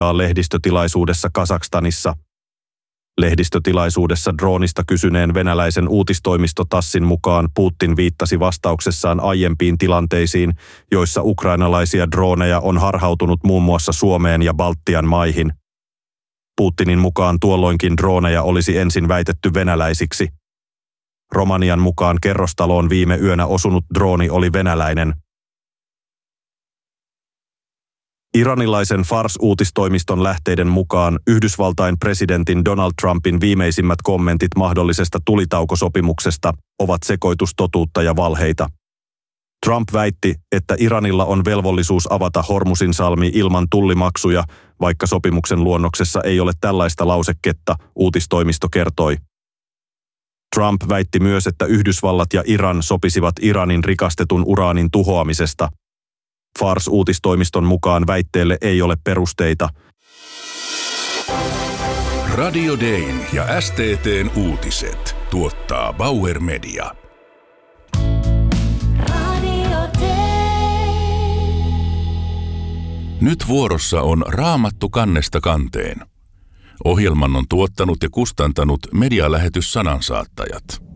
lehdistötilaisuudessa Kazakstanissa. Lehdistötilaisuudessa droonista kysyneen venäläisen uutistoimisto TASSin mukaan Putin viittasi vastauksessaan aiempiin tilanteisiin, joissa ukrainalaisia drooneja on harhautunut muun muassa Suomeen ja Baltian maihin. Putinin mukaan tuolloinkin drooneja olisi ensin väitetty venäläisiksi. Romanian mukaan kerrostaloon viime yönä osunut drooni oli venäläinen. Iranilaisen Fars-uutistoimiston lähteiden mukaan Yhdysvaltain presidentin Donald Trumpin viimeisimmät kommentit mahdollisesta tulitaukosopimuksesta ovat sekoitus totuutta ja valheita. Trump väitti, että Iranilla on velvollisuus avata Hormuzin salmi ilman tullimaksuja, vaikka sopimuksen luonnoksessa ei ole tällaista lauseketta, uutistoimisto kertoi. Trump väitti myös, että Yhdysvallat ja Iran sopisivat Iranin rikastetun uraanin tuhoamisesta. Fars-uutistoimiston mukaan väitteelle ei ole perusteita. Radio Dayn ja STT:n uutiset tuottaa Bauer Media. Nyt vuorossa on Raamattu kannesta kanteen. Ohjelman on tuottanut ja kustantanut medialähetys Sanansaattajat.